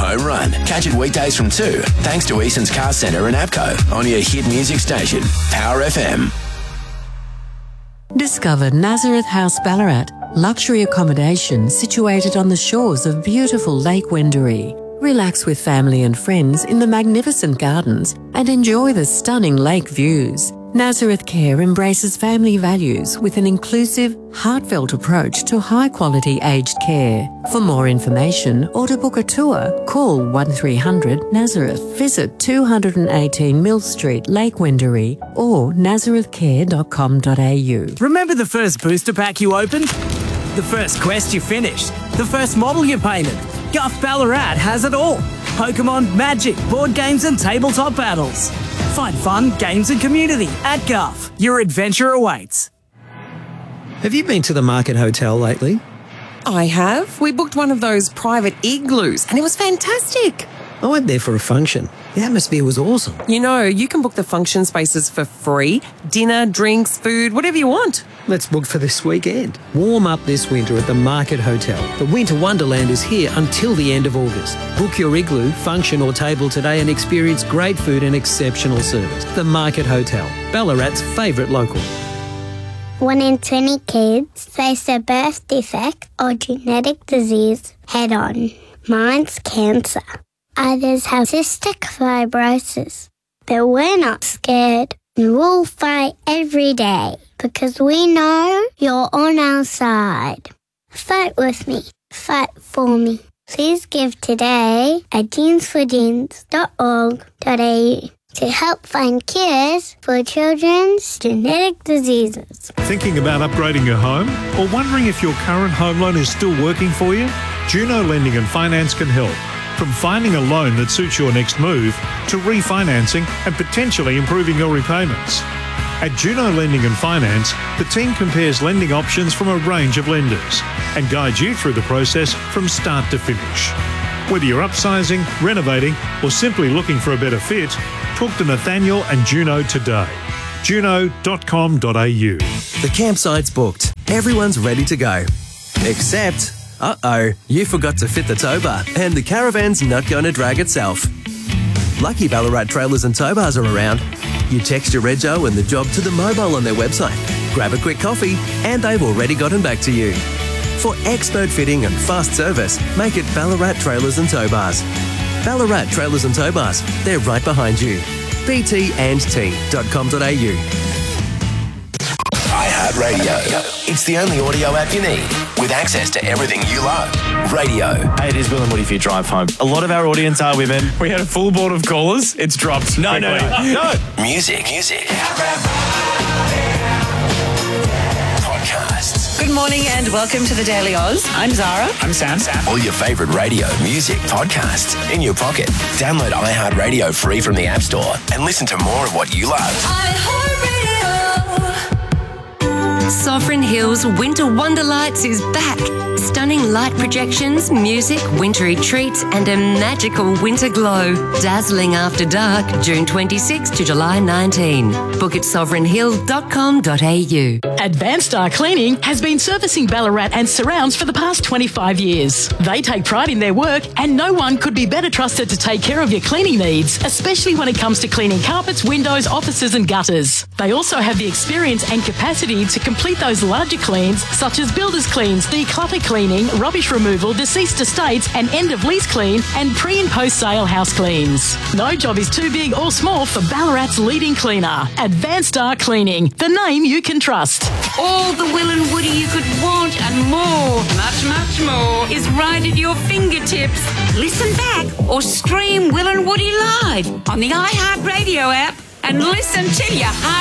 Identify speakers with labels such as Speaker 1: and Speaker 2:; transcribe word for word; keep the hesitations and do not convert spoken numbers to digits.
Speaker 1: home run. Catch it weekdays from two, thanks to Eason's Car Centre and APCO on your hit music station, Power F M.
Speaker 2: Discover Nazareth House Ballarat, luxury accommodation situated on the shores of beautiful Lake Wendouree. Relax with family and friends in the magnificent gardens and enjoy the stunning lake views. Nazareth Care embraces family values with an inclusive, heartfelt approach to high-quality aged care. For more information or to book a tour, call one three hundred Nazareth. Visit two eighteen Mill Street, Lake Wendouree or nazareth care dot com dot a u.
Speaker 3: Remember the first booster pack you opened? The first quest you finished? The first model you painted? Guff Ballarat has it all. Pokemon, Magic, board games and tabletop battles. Find fun, games and community at Guff. Your adventure awaits.
Speaker 4: Have you been to the Market Hotel lately?
Speaker 5: I have. We booked one of those private igloos and it was fantastic.
Speaker 4: I went there for a function. The atmosphere was awesome.
Speaker 5: You know, you can book the function spaces for free. Dinner, drinks, food, whatever you want.
Speaker 4: Let's book for this weekend. Warm up this winter at the Market Hotel. The Winter Wonderland is here until the end of August. Book your igloo, function or table today and experience great food and exceptional service. The Market Hotel, Ballarat's favourite local.
Speaker 6: One in twenty kids face a birth defect or genetic disease head on. Mine's cancer. Others have cystic fibrosis. But we're not scared. We'll fight every day because we know you're on our side. Fight with me. Fight for me. Please give today at jeans for jeans dot org dot a u to help find cures for children's genetic diseases.
Speaker 7: Thinking about upgrading your home or wondering if your current home loan is still working for you? Juno Lending and Finance can help. From finding a loan that suits your next move to refinancing and potentially improving your repayments. At Juno Lending and Finance, the team compares lending options from a range of lenders and guides you through the process from start to finish. Whether you're upsizing, renovating or simply looking for a better fit, talk to Nathaniel and Juno today. juno dot com dot a u.
Speaker 8: The campsite's booked. Everyone's ready to go. Except... Uh-oh, you forgot to fit the tow bar and the caravan's not going to drag itself. Lucky Ballarat Trailers and Tow Bars are around. You text your rego and the job to the mobile on their website. Grab a quick coffee and they've already gotten back to you. For expert fitting and fast service, make it Ballarat Trailers and Tow Bars. Ballarat Trailers and Tow Bars, they're right behind you. b t and t dot com dot a u.
Speaker 1: iHeartRadio. It's the only audio app you need with access to everything you love. Radio.
Speaker 9: Hey, it is Will and Woody for your drive home. A lot of our audience are women. We had a full board of callers. It's dropped. No, no, no, no.
Speaker 1: Music. Music. Podcasts.
Speaker 10: Good morning and welcome to the Daily Oz. I'm Zara.
Speaker 9: I'm Sam. Sam.
Speaker 1: All your favourite radio, music, podcasts in your pocket. Download iHeartRadio free from the App Store and listen to more of what you love.
Speaker 11: iHeartRadio. Sovereign Hills Winter Wonderlights is back. Stunning light projections, music, wintry treats and a magical winter glow. Dazzling after dark, June twenty-sixth to July nineteenth. Book at sovereign hill dot com dot a u.
Speaker 12: Advanced Star Cleaning has been servicing Ballarat and surrounds for the past twenty-five years. They take pride in their work and no one could be better trusted to take care of your cleaning needs, especially when it comes to cleaning carpets, windows, offices and gutters. They also have the experience and capacity to complete those larger cleans such as builders cleans, declutter cleaning, rubbish removal, deceased estates and end of lease clean and pre and post sale house cleans. No job is too big or small for Ballarat's leading cleaner. Advanced Star Cleaning, the name you can trust.
Speaker 13: All the Will and Woody you could want and more, much, much more, is right at your fingertips. Listen back or stream Will and Woody live on the iHeartRadio app and listen to your heart.